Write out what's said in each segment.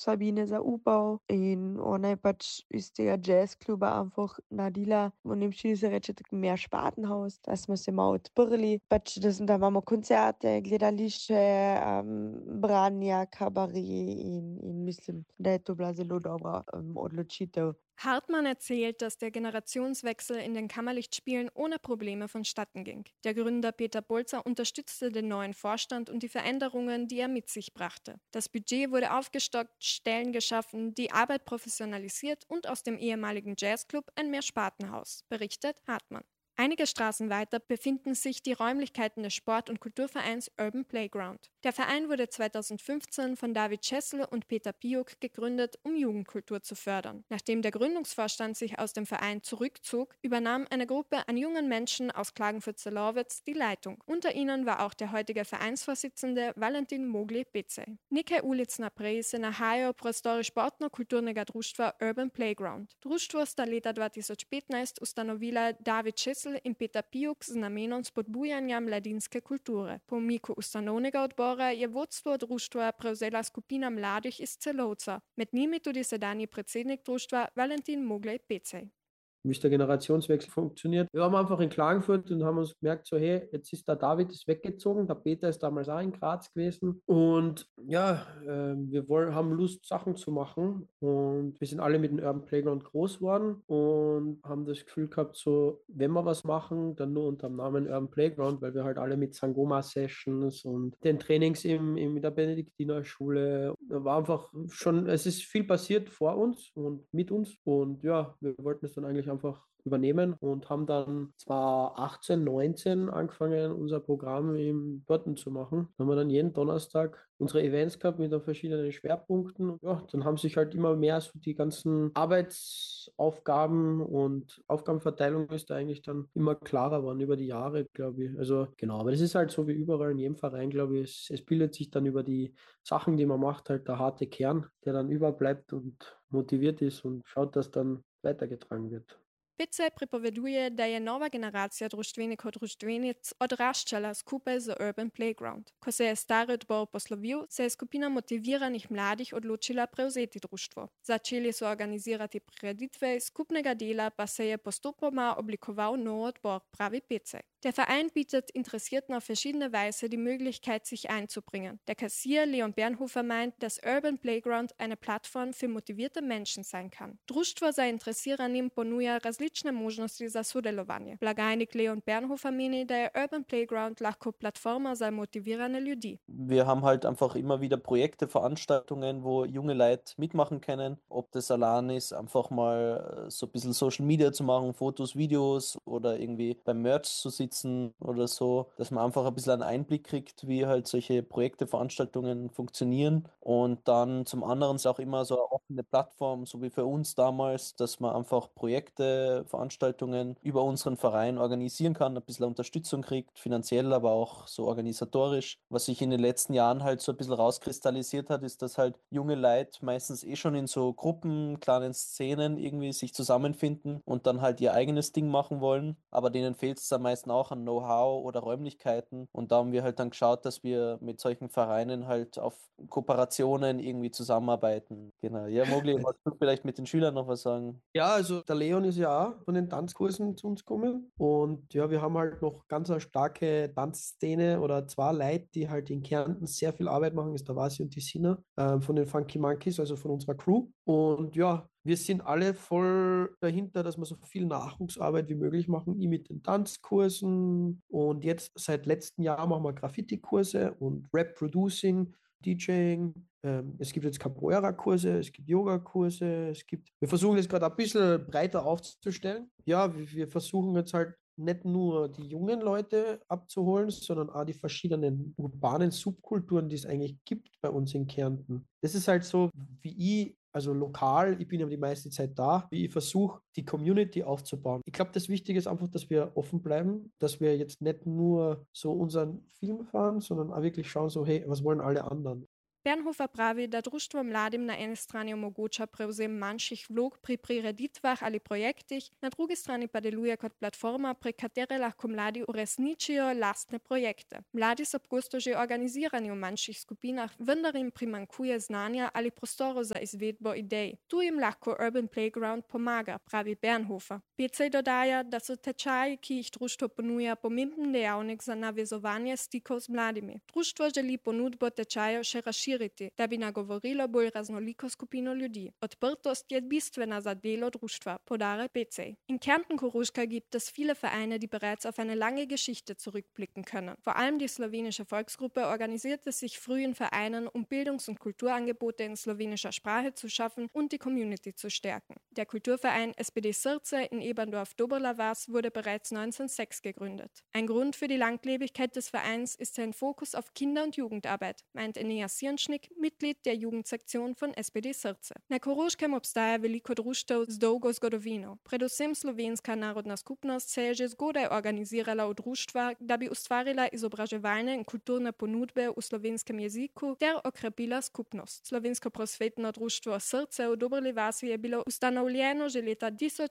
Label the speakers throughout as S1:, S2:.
S1: Sabine za upal in ona je pač iz tega jazz kluba einfach naredila v nemščini se reče tako Mehrspaltenhaus, da smo se malo odprli, pač da imamo koncerte, gledališče, branja, kabaret in mislim, da je to bila zelo dobra, odločitev.
S2: Hartmann erzählt, dass der Generationswechsel in den Kammerlichtspielen ohne Probleme vonstatten ging. Der Gründer Peter Bolzer unterstützte den neuen Vorstand und die Veränderungen, die er mit sich brachte. Das Budget wurde aufgestockt, Stellen geschaffen, die Arbeit professionalisiert und aus dem ehemaligen Jazzclub ein Mehrspartenhaus, berichtet Hartmann. Einige Straßen weiter befinden sich die Räumlichkeiten des Sport- und Kulturvereins Urban Playground. Der Verein wurde 2015 von David Schessel und Peter Piuk gegründet, um Jugendkultur zu fördern. Nachdem der Gründungsvorstand sich aus dem Verein zurückzog, übernahm eine Gruppe an jungen Menschen aus Klagenfurt-Zelorwitz die Leitung. Unter ihnen war auch der heutige Vereinsvorsitzende Valentin Mogli-Becej. Neke ulic naprej se nahajajo prostori športno-kulturnega društva Urban Playground. Društvo sta leta 2015 ustanovila David Schessel in Peter Piuk z namenom spodbujanja mladinske kulture. Po umiku ustanovnega odbora je vodstvo društva prevzela skupina mladih iz Celovca. Med njimi tudi sedanji predsednik društva Valentin Mogli-Becej.
S3: Wie ist der Generationswechsel funktioniert? Wir waren einfach in Klagenfurt und haben uns gemerkt, so hey, jetzt ist der David ist weggezogen, der Peter ist damals auch in Graz gewesen und ja, haben Lust, Sachen zu machen und wir sind alle mit dem Urban Playground groß geworden und haben das Gefühl gehabt, so wenn wir was machen, dann nur unter dem Namen Urban Playground, weil wir halt alle mit Sangoma-Sessions und den Trainings in der Benediktinerschule, da war einfach schon, es ist viel passiert vor uns und mit uns und ja, wir wollten es dann eigentlich einfach übernehmen und haben dann 2018, 19 angefangen, unser Programm im Dorten zu machen. Da haben wir dann jeden Donnerstag unsere Events gehabt mit verschiedenen Schwerpunkten. Ja, dann haben sich halt immer mehr so die ganzen Arbeitsaufgaben und Aufgabenverteilung ist da eigentlich dann immer klarer geworden über die Jahre, glaube ich. Also genau, aber das ist halt so wie überall in jedem Verein, glaube ich. Es bildet sich dann über die Sachen, die man macht, halt der harte Kern, der dann überbleibt und motiviert ist und schaut, dass dann weitergetragen wird.
S2: Becej pripoveduje, da je nova generacija društvenikov društvenic odraščala skupaj z Urban Playground. Ko se je stari odbor poslovil, se je skupina motiviranih mladih odločila prevzeti društvo. Začeli so organizirati prireditve, skupnega dela pa se je postopoma oblikoval nov odbor, pravi Becej. Der Verein bietet Interessierten auf verschiedene Weise die Möglichkeit, sich einzubringen. Der Kassier Leon Bernhofer meint, dass Urban Playground eine Plattform für motivierte Menschen sein kann. Društvo zainteresiranim ponuja različne možnosti za sodelovanje. Blagajnik Leon Bernhofer meni, da je Urban Playground lahko platforma za motivirane ljudi.
S4: Wir haben halt einfach immer wieder Projekte, Veranstaltungen, wo junge Leute mitmachen können. Ob das allein ist, einfach mal so ein bisschen Social Media zu machen, Fotos, Videos oder irgendwie beim Merch zu sitzen oder so, dass man einfach ein bisschen einen Einblick kriegt, wie halt solche Projekte, Veranstaltungen funktionieren. Und dann zum anderen ist auch immer so eine offene Plattform, so wie für uns damals, dass man einfach Projekte, Veranstaltungen über unseren Verein organisieren kann, ein bisschen Unterstützung kriegt, finanziell, aber auch so organisatorisch. Was sich in den letzten Jahren halt so ein bisschen rauskristallisiert hat, ist, dass halt junge Leute meistens schon in so Gruppen, kleinen Szenen irgendwie sich zusammenfinden und dann halt ihr eigenes Ding machen wollen, aber denen fehlt es am meisten auch an Know-how oder Räumlichkeiten und da haben wir halt dann geschaut, dass wir mit solchen Vereinen halt auf Kooperationen irgendwie zusammenarbeiten. Genau. Ja, Mogli, wolltest du vielleicht mit den Schülern noch was sagen?
S3: Ja, also der Leon ist ja auch von den Tanzkursen zu uns gekommen und ja, wir haben halt noch ganz eine starke Tanzszene oder zwei Leute, die halt in Kärnten sehr viel Arbeit machen, ist der Vasi und die Sina von den Funky Monkeys, also von unserer Crew und ja, wir sind alle voll dahinter, dass wir so viel Nachwuchsarbeit wie möglich machen, ich mit den Tanzkursen und jetzt seit letztem Jahr machen wir Graffiti-Kurse und Rap-Producing, DJing. Es gibt jetzt Capoeira-Kurse, es gibt Yoga-Kurse, wir versuchen jetzt gerade ein bisschen breiter aufzustellen. Ja, wir versuchen jetzt halt nicht nur die jungen Leute abzuholen, sondern auch die verschiedenen urbanen Subkulturen, die es eigentlich gibt bei uns in Kärnten. Das ist halt so, wie also lokal, ich bin ja die meiste Zeit da, wie ich versuche, die Community aufzubauen. Ich glaube, das Wichtige ist einfach, dass wir offen bleiben, dass wir jetzt nicht nur so unseren Film fahren, sondern auch wirklich schauen, so hey, was wollen alle anderen?
S2: Bernhofer pravi, da društvo mladim na eni strani omogoča prevzem manjših vlog pri prireditvah ali projektih, na drugi strani pa deluje kot platforma, prek katere lahko mladi uresničijo lastne projekte. Mladi so pogosto že organizirani v manjših skupinah, vendar jim primanjkuje znanja ali prostorov za izvedbo idej. Tu jim lahko Urban Playground pomaga, pravi Bernhofer. Pecej dodaja, da so tečaji, ki jih društvo ponuja, pomemben dejavnik za navezovanje stikov z mladimi. Društvo želi ponudbo tečajev še razširiti, da bi nagovorilo bolj raznoliko skupino ljudi. Odprtost je bistvena za delo društva, podare Pecej. In Kärnten-Koruschka gibt es viele Vereine, die bereits auf eine lange Geschichte zurückblicken können. Vor allem die slowenische Volksgruppe organisierte sich früh in Vereinen, um Bildungs- und Kulturangebote in slowenischer Sprache zu schaffen und die Community zu stärken. Der Kulturverein SPD Srce in Eberndorf-Doberla Vas wurde bereits 1906 gegründet. Ein Grund für die Langlebigkeit des Vereins ist sein Fokus auf Kinder- und Jugendarbeit, meint Enea Sirnschnik, Mitglied der Jugendsektion von SPD Srce. Na Koroškem obstaja veliko društev z dolgo zgodovino. Predvsem Slovenska narodna skupnost se je že zgodaj organizirala v društva, da bi ustvarila izobraževalne in kulturne ponudbe v slovenskem jeziku ter okrepila skupnost. Slovensko prosvetno društvo Srce v Doberli Vasi je bilo ustanovljeno že leta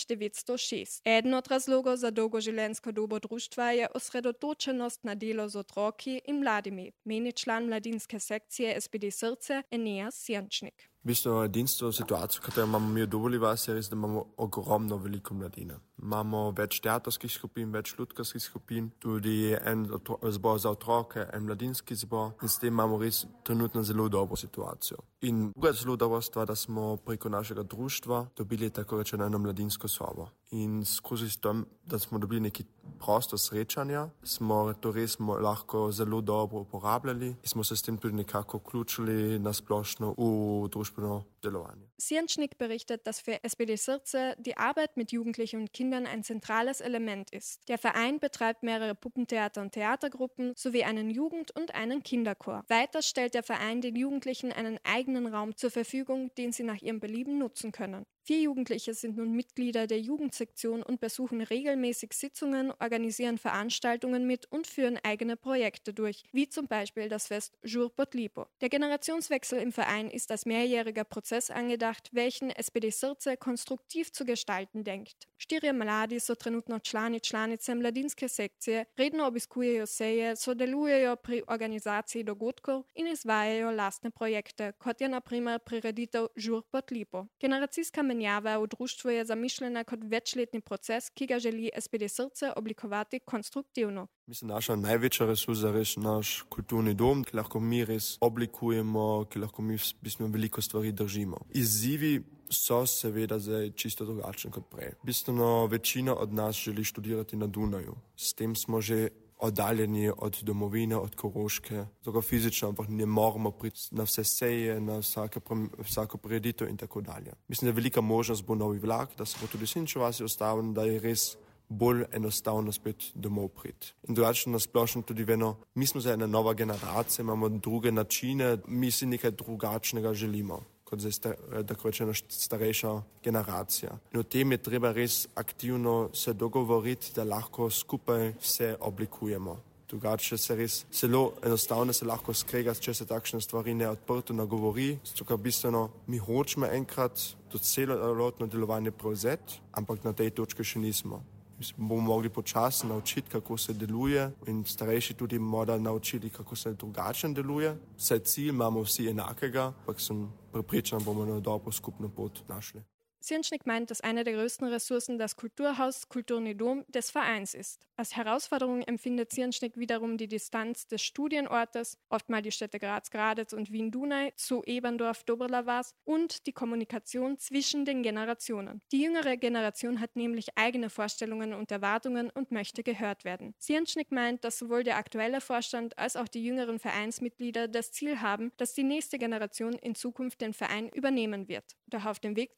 S2: 1906. Eden od razlogov za dolgoživljenjsko dobo društva je osredotočenost na delo z otroki in mladimi, meni član mladinske sekcije SPD Srce Enea Sirnschnik.
S5: V bistvu edinstvo situacijo, katero imamo mi v Doberli Vasi, je res, da imamo ogromno veliko mladine. Imamo več teatrskih skupin, več lutkarskih skupin, tudi en zbor za otroke, en mladinski zbor in s tem imamo res trenutno zelo dobro situacijo. In druga zelo dobra stvar, da smo preko našega društva dobili tako rečeno eno mladinsko sobo. In skozi to, da smo dobili neki prostor srečanja, smo to res lahko zelo dobro uporabljali in smo se s tem tudi nekako vključili na splošno v družbeno delovanje.
S2: Sirnschnik berichtet, dass für SPD Srce die Arbeit mit Jugendlichen und Kindern ein zentrales Element ist. Der Verein betreibt mehrere Puppentheater und Theatergruppen sowie einen Jugend- und einen Kinderchor. Weiter stellt der Verein den Jugendlichen einen eigenen Raum zur Verfügung, den sie nach ihrem Belieben nutzen können. 4 Jugendliche sind nun Mitglieder der Jugendsektion und besuchen regelmäßig Sitzungen, organisieren Veranstaltungen mit und führen eigene Projekte durch, wie zum Beispiel das Fest Jour Potlipo. Der Generationswechsel im Verein ist als mehrjähriger Prozess angedacht, welchen SPD Srce konstruktiv zu gestalten denkt. Štirje mladi so trenutno članice mladinske sekcije, redno obiskujejo seje, sodelujejo pri organizaciji dogodkov in izvajajo lastne projekte, kot je na primer prireditev Jour Potlipo. Generacijska menjava v društvu je zamišljena kot večletni proces, ki ga želi SPD Srce oblikovati konstruktivno.
S5: Mislim, naša največja resursa je res naš kulturni dom, ki lahko mi res oblikujemo, ki lahko mi v bistvu veliko stvari držimo. Izzivi so seveda zdaj čisto drugačni kot prej. Bistveno večina od nas želi študirati na Dunaju. S tem smo že oddaljeni od domovine, od Koroške, tako fizično, ampak ne moramo priti na vse seje, na vsako prireditev in tako dalje. Mislim, da je velika možnost bo novi vlak, da se bo tudi Srnčev vasi ustavil, da je res bolj enostavno spet domov priti. In drugače nasplošno tudi veno, mi smo zdaj ena nova generacija, imamo druge načine, mi si nekaj drugačnega želimo, kot zdaj tako rečeno starejša generacija. In o tem je treba res aktivno se dogovoriti, da lahko skupaj vse oblikujemo. Drugače se res zelo enostavno se lahko skrega, če se takšne stvari ne odprto nagovori, zato bistveno mi hočemo enkrat to celotno delovanje prevzeti, ampak na tej točki še nismo. Bomo mogli počasi naučiti, kako se deluje in starejši tudi morda naučili, kako se drugače deluje. Vse cilj imamo vsi enakega, ampak sem prepričan, bomo na dobro skupno pot našli.
S2: Sirnschnik meint, dass eine der größten Ressourcen das Kulturhaus Kulturni Dom des Vereins ist. Als Herausforderung empfindet Sirnschnik wiederum die Distanz des Studienortes, oft mal die Städte Graz-Gradec und Wien-Dunaj, zu Eberndorf-Doberla Vas und die Kommunikation zwischen den Generationen. Die jüngere Generation hat nämlich eigene Vorstellungen und Erwartungen und möchte gehört werden. Sirnschnik meint, dass sowohl der aktuelle Vorstand als auch die jüngeren Vereinsmitglieder das Ziel haben, dass die nächste Generation in Zukunft den Verein übernehmen wird. Doch auf dem Weg zu diesem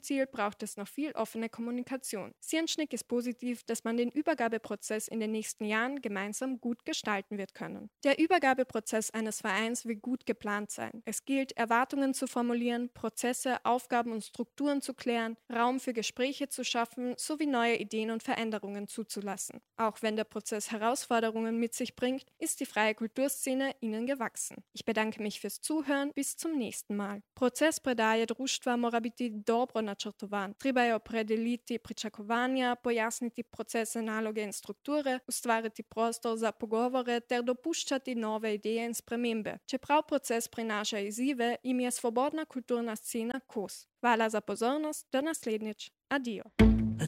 S2: Ziel braucht es noch viel offene Kommunikation. Sierenschnick ist positiv, dass man den Übergabeprozess in den nächsten Jahren gemeinsam gut gestalten wird können. Der Übergabeprozess eines Vereins will gut geplant sein. Es gilt, Erwartungen zu formulieren, Prozesse, Aufgaben und Strukturen zu klären, Raum für Gespräche zu schaffen sowie neue Ideen und Veränderungen zuzulassen. Auch wenn der Prozess Herausforderungen mit sich bringt, ist die freie Kulturszene ihnen gewachsen. Ich bedanke mich fürs Zuhören, bis zum nächsten Mal. Proces predaje društva mora biti dobro načrtovan. Treba je opredeliti pričakovanja, pojasniti procese, naloge in strukture, ustvariti prostor za pogovore ter dopuščati nove ideje in spremembe. Čeprav proces prinaša izzive, jim je svobodna kulturna scena kos. Hvala za pozornost, do naslednjič. Adijo.